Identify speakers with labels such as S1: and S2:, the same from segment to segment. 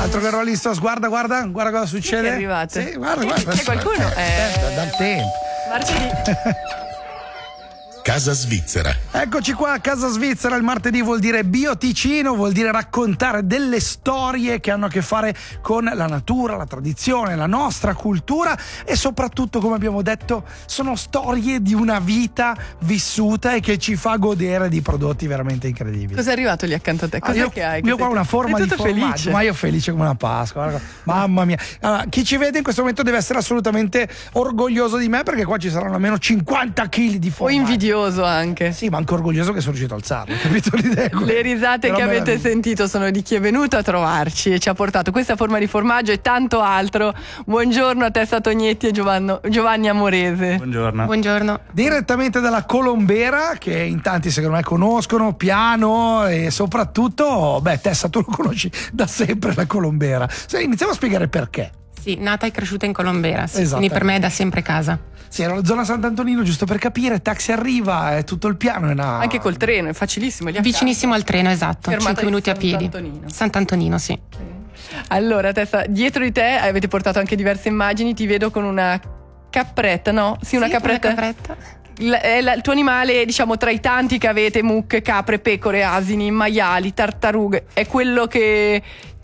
S1: Altro che Rolling Stones, guarda cosa succede.
S2: È arrivato.
S1: Sì, guarda.
S2: C'è qualcuno?
S1: Dal tempo.
S2: Martedì.
S3: Casa Svizzera.
S1: Eccoci qua a Casa Svizzera. Il martedì vuol dire bioticino, vuol dire raccontare delle storie che hanno a che fare con la natura, la tradizione, la nostra cultura e soprattutto, come abbiamo detto, sono storie di una vita vissuta e che ci fa godere di prodotti veramente incredibili.
S2: Cos'è arrivato lì accanto a te? Cos'è che hai?
S1: Io qua ho una forma di formaggio,
S2: felice.
S1: ma io felice come una Pasqua. Guarda, mamma mia. Allora, chi ci vede in questo momento deve essere assolutamente orgoglioso di me, perché qua ci saranno almeno 50 kg di
S2: O
S1: formaggio.
S2: invidioso anche.
S1: Sì, ma anche orgoglioso che sono riuscito a alzarlo, capito l'idea?
S2: Le risate
S1: Però
S2: che avete
S1: meraviglia.
S2: sentito sono di chi è venuto a trovarci e ci ha portato questa forma di formaggio e tanto altro. Buongiorno a Tessa Tognetti e Giovanni Amorese.
S4: Buongiorno.
S1: Direttamente dalla Colombera, che in tanti secondo me conoscono, piano e soprattutto, Tessa, tu lo conosci da sempre la Colombera. Iniziamo a spiegare perché.
S4: Sì, nata e cresciuta in Colombera, sì,
S1: Esatto.
S4: quindi per me è da sempre casa.
S1: Sì, era la zona Sant'Antonino, giusto per capire, taxi arriva, è tutto il piano.
S2: Anche col treno, è facilissimo. Lì a
S4: Vicinissimo al treno, esatto,
S2: Fermata
S4: 5 minuti a
S2: di
S4: piedi.
S2: Sant'Antonino.
S4: Sant'Antonino, sì.
S2: Allora, Tessa, dietro di te avete portato anche diverse immagini, ti vedo con una capretta, no? Sì, una capretta. È il tuo animale, diciamo, tra i tanti che avete: mucche, capre, pecore, asini, maiali, tartarughe. È quello che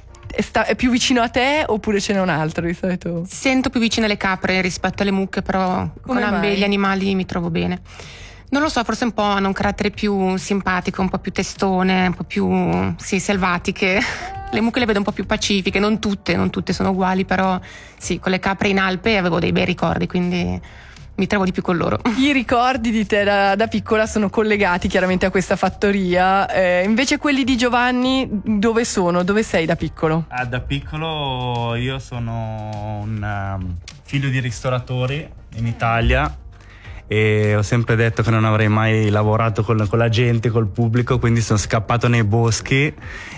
S2: è più vicino a te oppure ce n'è un altro di solito?
S4: Sento più vicine alle capre rispetto alle mucche, però
S2: Come
S4: con
S2: mai?
S4: ambe gli animali mi trovo bene. Non lo so, forse un po' hanno un carattere più simpatico, un po' più testone, un po' più selvatiche. Le mucche le vedo un po' più pacifiche, non tutte sono uguali, però sì, con le capre in Alpe avevo dei bei ricordi, quindi mi trovo di più con loro.
S2: I ricordi di te da piccola sono collegati chiaramente a questa fattoria, invece quelli di Giovanni dove sono? Dove sei da piccolo?
S5: Da piccolo io sono un figlio di ristoratori in Italia e ho sempre detto che non avrei mai lavorato con la gente, col pubblico, quindi sono scappato nei boschi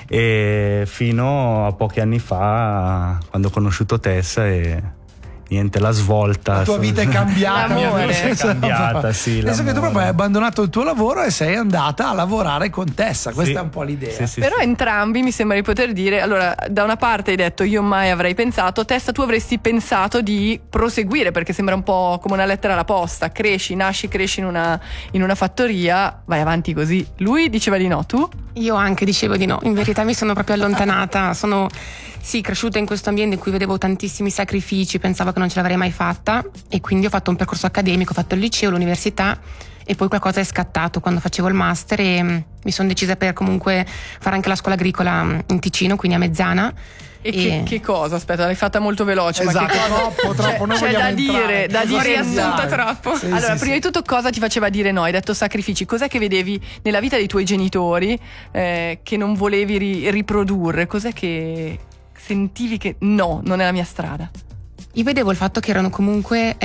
S5: e fino a pochi anni fa, quando ho conosciuto Tessa, e niente, la svolta.
S1: La tua vita è cambiata.
S2: L'amore.
S5: È cambiata, sì.
S1: Adesso che tu
S5: l'amore.
S1: proprio hai abbandonato il tuo lavoro e sei andata a lavorare con Tessa, questa
S5: Sì.
S1: è un po' l'idea.
S5: Sì,
S2: Però
S5: sì.
S2: entrambi mi sembra di poter dire, allora, da una parte hai detto io mai avrei pensato, Tessa tu avresti pensato di proseguire, perché sembra un po' come una lettera alla posta: nasci, cresci in una fattoria, vai avanti così. Lui diceva di no, tu?
S4: Io anche dicevo di no, in verità mi sono proprio allontanata, sono cresciuta in questo ambiente in cui vedevo tantissimi sacrifici, pensavo che non ce l'avrei mai fatta e quindi ho fatto un percorso accademico, ho fatto il liceo, l'università e poi qualcosa è scattato quando facevo il master e mi sono decisa per comunque fare anche la scuola agricola in Ticino, quindi a Mezzana.
S2: Che cosa? Aspetta, l'hai fatta molto veloce.
S1: Esatto,
S2: ma che cosa?
S1: troppo, noi
S2: c'è
S1: vogliamo
S2: da dire,
S1: entrare.
S2: da
S1: Cosa
S2: dire.
S1: stai
S4: riassunto
S1: dicendo?
S4: troppo.
S1: Sì,
S2: Allora,
S1: sì,
S2: prima
S1: sì.
S2: di tutto, cosa ti faceva dire no? Hai detto sacrifici. Cos'è che vedevi nella vita dei tuoi genitori che non volevi riprodurre? Cos'è che sentivi che no, non è la mia strada?
S4: Io vedevo il fatto che erano comunque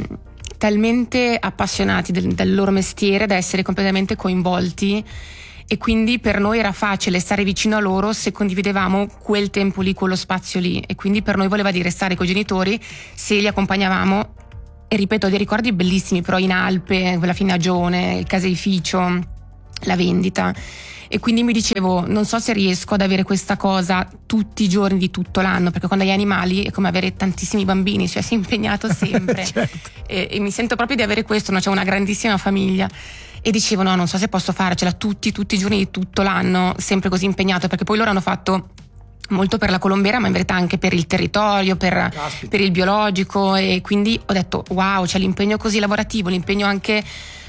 S4: talmente appassionati del loro mestiere da essere completamente coinvolti e quindi per noi era facile stare vicino a loro se condividevamo quel tempo lì, quello spazio lì, e quindi per noi voleva dire stare con i genitori se li accompagnavamo. E ripeto, ho dei ricordi bellissimi però in Alpe, la finaggione, il caseificio, la vendita, e quindi mi dicevo non so se riesco ad avere questa cosa tutti i giorni di tutto l'anno, perché quando hai animali è come avere tantissimi bambini, cioè sei impegnato sempre.
S1: Certo.
S4: E mi sento proprio di avere questo, no? C'è una grandissima famiglia e dicevo no, non so se posso farcela tutti i giorni di tutto l'anno sempre così impegnato, perché poi loro hanno fatto molto per la Colombera, ma in verità anche per il territorio, per il biologico, e quindi ho detto wow, c'è l'impegno così lavorativo, l'impegno anche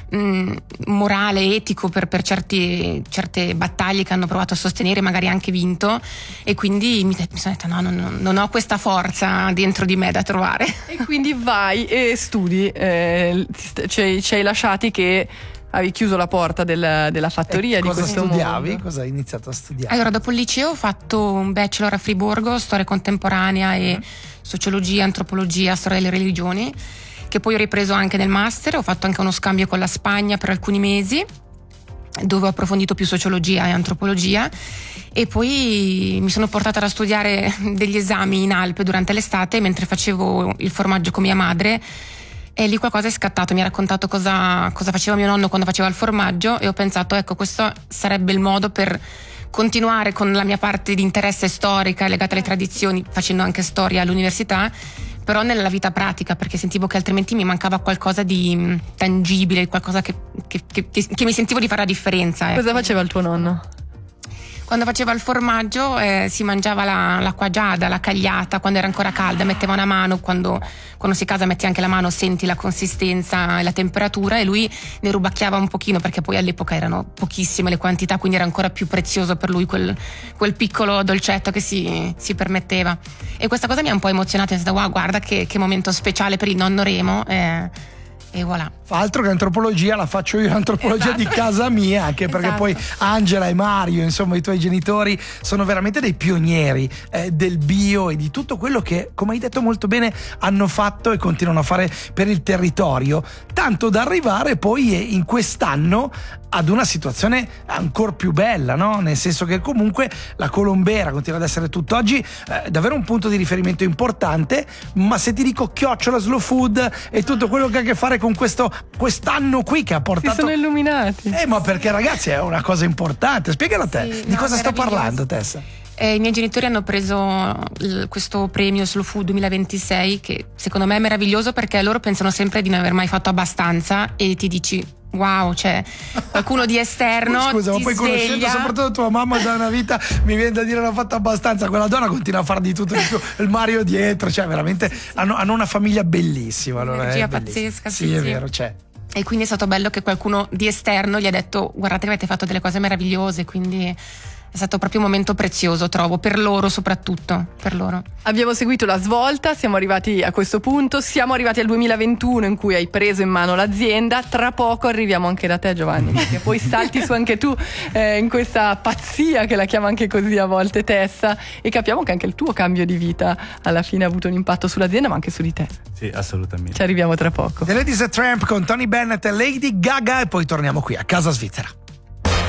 S4: morale, etico per certe battaglie che hanno provato a sostenere, magari anche vinto, e quindi mi sono detta no, non ho questa forza dentro di me da trovare.
S2: E quindi vai e studi, ci hai lasciati che avevi chiuso la porta della fattoria di
S1: cosa
S2: questo
S1: studiavi?
S2: mondo.
S1: Cosa hai iniziato a studiare?
S4: Allora, dopo il liceo ho fatto un bachelor a Friburgo, storia contemporanea e sociologia, antropologia, storia delle religioni, che poi ho ripreso anche nel master. Ho fatto anche uno scambio con la Spagna per alcuni mesi, dove ho approfondito più sociologia e antropologia, e poi mi sono portata a studiare degli esami in Alpe durante l'estate mentre facevo il formaggio con mia madre, e lì qualcosa è scattato. Mi ha raccontato cosa faceva mio nonno quando faceva il formaggio e ho pensato ecco, questo sarebbe il modo per continuare con la mia parte di interesse storica legata alle tradizioni, facendo anche storia all'università, però nella vita pratica, perché sentivo che altrimenti mi mancava qualcosa di tangibile, qualcosa che mi sentivo di fare la differenza.
S2: Cosa faceva il tuo nonno?
S4: Quando faceva il formaggio si mangiava l'acqua giada, la cagliata, quando era ancora calda, metteva una mano, quando si casa metti anche la mano, senti la consistenza e la temperatura, e lui ne rubacchiava un pochino, perché poi all'epoca erano pochissime le quantità, quindi era ancora più prezioso per lui quel piccolo dolcetto che si permetteva. E questa cosa mi ha un po' emozionata, è stata wow, guarda che momento speciale per il nonno Remo, e voilà.
S1: Fa altro che antropologia, la faccio io l'antropologia di casa mia, anche perché poi Angela e Mario, insomma i tuoi genitori, sono veramente dei pionieri del bio e di tutto quello che, come hai detto molto bene, hanno fatto e continuano a fare per il territorio, tanto da arrivare poi in quest'anno ad una situazione ancora più bella, no? Nel senso che comunque la Colombera continua ad essere tutt'oggi davvero un punto di riferimento importante, ma se ti dico chiocciola slow food e tutto quello che ha a che fare con quest'anno qui che ha portato...
S2: Si sono illuminati.
S1: Ma perché ragazzi è una cosa importante, spiegala a te,
S4: sì,
S1: di cosa sto parlando, Tessa?
S4: I miei genitori hanno preso questo premio Slow Food 2026, che secondo me è meraviglioso, perché loro pensano sempre di non aver mai fatto abbastanza, e ti dici wow, c'è qualcuno di esterno.
S1: Scusa,
S4: ti
S1: ma poi conoscendo soprattutto tua mamma da una vita, mi viene da dire non ho fatto abbastanza. Quella donna continua a fare di tutto di più, il Mario dietro, cioè veramente hanno una famiglia bellissima.
S4: Un'energia pazzesca.
S1: Sì, è vero, c'è.
S4: E quindi è stato bello che qualcuno di esterno gli ha detto guardate che avete fatto delle cose meravigliose, quindi è stato proprio un momento prezioso, trovo, per loro, soprattutto per loro.
S2: Abbiamo seguito la svolta, siamo arrivati a questo punto, siamo arrivati al 2021 in cui hai preso in mano l'azienda. Tra poco arriviamo anche da te, Giovanni, perché poi salti su anche tu in questa pazzia che la chiama anche così a volte Tessa, e capiamo che anche il tuo cambio di vita alla fine ha avuto un impatto sull'azienda ma anche su di te.
S5: Sì, assolutamente.
S2: Ci arriviamo tra poco.
S1: The Ladies a Tramp con Tony Bennett e Lady Gaga, e poi torniamo qui a Casa Svizzera.